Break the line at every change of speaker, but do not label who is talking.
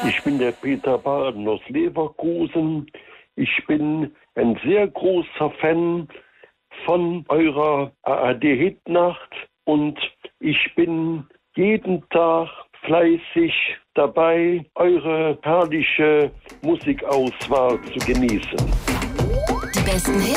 Ich bin der Peter Baden aus Leverkusen. Ich bin ein sehr großer Fan von eurer ARD-Hitnacht und ich bin jeden Tag fleißig dabei, eure herrliche Musikauswahl zu genießen.
Die besten Hits.